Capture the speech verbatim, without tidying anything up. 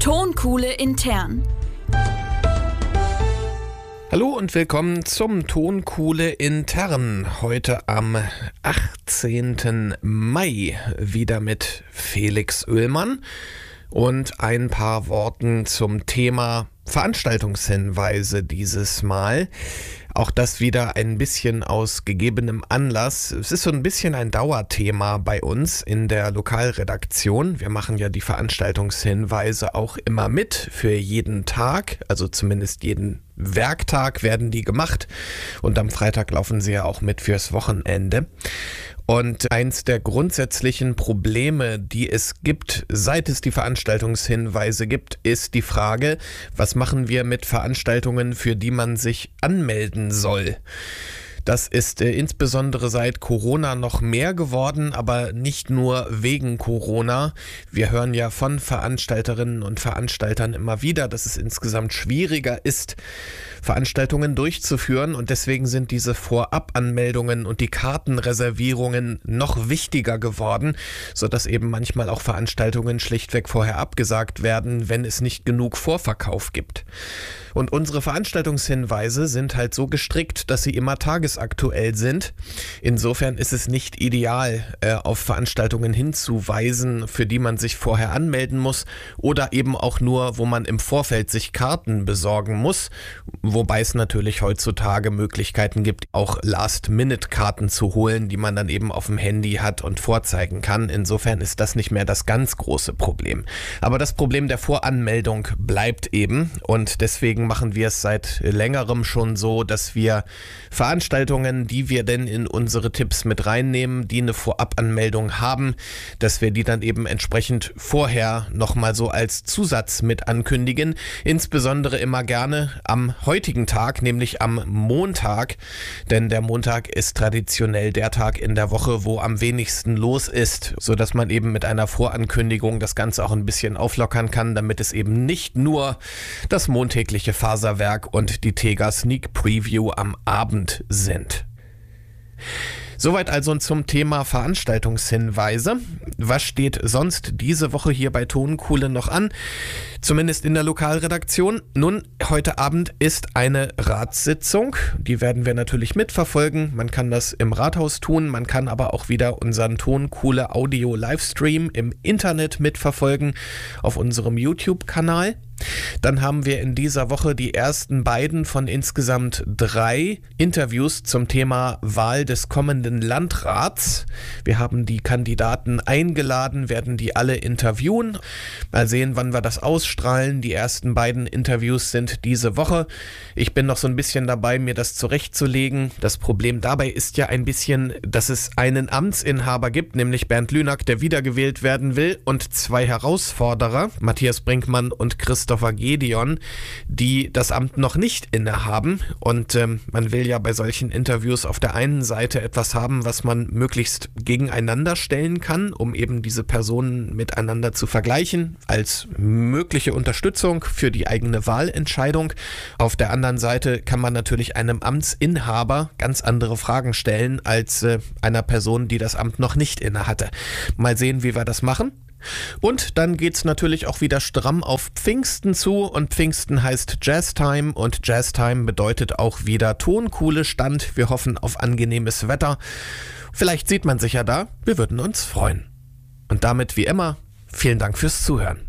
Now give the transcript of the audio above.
Tonkuhle intern. Hallo und willkommen zum Tonkuhle intern. Heute am achtzehnten Mai wieder mit Felix Oehlmann und ein paar Worten zum Thema Veranstaltungshinweise dieses Mal. Auch das wieder ein bisschen aus gegebenem Anlass. Es ist so ein bisschen ein Dauerthema bei uns in der Lokalredaktion. Wir machen ja die Veranstaltungshinweise auch immer mit für jeden Tag, also zumindest jeden Werktag werden die gemacht und am Freitag laufen sie ja auch mit fürs Wochenende. Und eins der grundsätzlichen Probleme, die es gibt, seit es die Veranstaltungshinweise gibt, ist die Frage, was machen wir mit Veranstaltungen, für die man sich anmelden soll? Das ist äh, insbesondere seit Corona noch mehr geworden, aber nicht nur wegen Corona. Wir hören ja von Veranstalterinnen und Veranstaltern immer wieder, dass es insgesamt schwieriger ist, Veranstaltungen durchzuführen, und deswegen sind diese Vorabanmeldungen und die Kartenreservierungen noch wichtiger geworden, sodass eben manchmal auch Veranstaltungen schlichtweg vorher abgesagt werden, wenn es nicht genug Vorverkauf gibt. Und unsere Veranstaltungshinweise sind halt so gestrickt, dass sie immer tagesaktuell sind. Insofern ist es nicht ideal, äh, auf Veranstaltungen hinzuweisen, für die man sich vorher anmelden muss, oder eben auch nur, wo man im Vorfeld sich Karten besorgen muss, wobei es natürlich heutzutage Möglichkeiten gibt, auch Last-Minute-Karten zu holen, die man dann eben auf dem Handy hat und vorzeigen kann. Insofern ist das nicht mehr das ganz große Problem. Aber das Problem der Voranmeldung bleibt eben, und deswegen machen wir es seit längerem schon so, dass wir Veranstaltungen, die wir denn in unsere Tipps mit reinnehmen, die eine Vorabanmeldung haben, dass wir die dann eben entsprechend vorher nochmal so als Zusatz mit ankündigen. Insbesondere immer gerne am heutigen Tag, nämlich am Montag, denn der Montag ist traditionell der Tag in der Woche, wo am wenigsten los ist, sodass man eben mit einer Vorankündigung das Ganze auch ein bisschen auflockern kann, damit es eben nicht nur das montägliche Faserwerk und die Tega Sneak Preview am Abend sind. Soweit also zum Thema Veranstaltungshinweise. Was steht sonst diese Woche hier bei Tonkuhle noch an? Zumindest in der Lokalredaktion. Nun, heute Abend ist eine Ratssitzung. Die werden wir natürlich mitverfolgen. Man kann das im Rathaus tun. Man kann aber auch wieder unseren Tonkuhle Audio Livestream im Internet mitverfolgen auf unserem YouTube-Kanal. Dann haben wir in dieser Woche die ersten beiden von insgesamt drei Interviews zum Thema Wahl des kommenden Landrats. Wir haben die Kandidaten eingeladen, werden die alle interviewen. Mal sehen, wann wir das ausstrahlen. Die ersten beiden Interviews sind diese Woche. Ich bin noch so ein bisschen dabei, mir das zurechtzulegen. Das Problem dabei ist ja ein bisschen, dass es einen Amtsinhaber gibt, nämlich Bernd Lünack, der wiedergewählt werden will, und zwei Herausforderer, Matthias Brinkmann und Christopher Gedeon, die das Amt noch nicht innehaben. Und ähm, man will ja bei solchen Interviews auf der einen Seite etwas haben, was man möglichst gegeneinander stellen kann, um eben diese Personen miteinander zu vergleichen, als mögliche Unterstützung für die eigene Wahlentscheidung. Auf der anderen Seite kann man natürlich einem Amtsinhaber ganz andere Fragen stellen als äh, einer Person, die das Amt noch nicht innehatte. Mal sehen, wie wir das machen. Und dann geht's natürlich auch wieder stramm auf Pfingsten zu, und Pfingsten heißt Jazztime, und Jazztime bedeutet auch wieder Tonkuhle Stand. Wir hoffen auf angenehmes Wetter. Vielleicht sieht man sich ja da. Wir würden uns freuen. Und damit wie immer, vielen Dank fürs Zuhören.